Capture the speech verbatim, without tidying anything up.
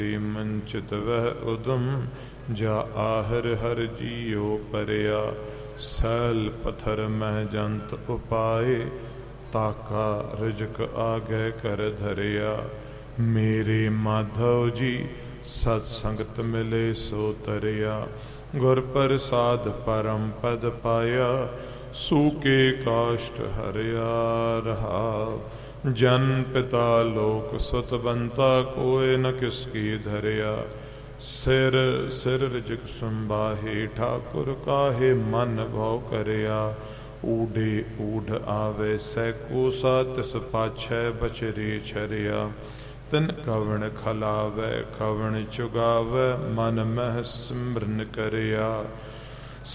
ਮੰਚਿਤ ਵਹਿ ਉਦਮ ਜਾ ਆਹਰ ਹਰ ਜੀਉ ਪਰਿਆ। ਸੈਲ ਪਥਰ ਮਹਿ ਜੰਤ ਉਪਾਏ ਤਾਕਾ ਰਜਕ ਆਗੈ ਕਰ ਧਰਿਆ। ਮੇਰੇ ਮਾਧਵ ਜੀ ਸਤ ਸੰਗਤ ਮਿਲੇ ਸੋ ਤਰਿਆ। ਗੁਰ ਪ੍ਰਸਾਦ ਪਰਮ ਪਦ ਪਾਇਆ ਸੂਕੇ ਕਾਸ਼ਟ ਹਰਿਆ ਰਹਾ। ਜਨ ਪਿਤਾ ਲੋਕ ਸੁਤ ਬੰਤਾ ਕੋਇ ਨ ਕਿਸ ਕੀ ਧਰਿਆ। ਸਿਰ ਸਿਰ ਰਜਕ ਸੰਭਾਹੇ ਠਾਕੁਰ ਕਾਹੇ ਮਨ ਭਉ ਕਰਿਆ। ਊਡੇ ਊਢ ਆਵੇ ਸੈ ਕੋਸਾ ਤਿਸ ਪਾਛੈ ਬਚਰੇ ਛਰਿਆ। ਤਿਨ ਕਵਣ ਖਲਾਵੈ ਕਵਣ ਚੁਗਾਵੈ ਮਨ ਮਹਿ ਸਿਮਰਨ ਕਰਿਆ।